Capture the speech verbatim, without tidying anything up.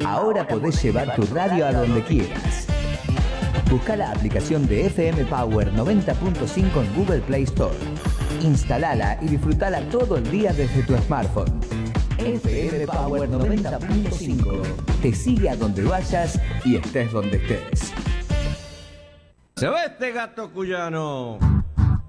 Ahora podés llevar tu radio a donde quieras. Busca la aplicación de F M Power noventa punto cinco en Google Play Store. Instalala y disfrutala todo el día desde tu smartphone. F M Power noventa punto cinco te sigue a donde vayas y estés donde estés. ¡Se va este gato cuyano!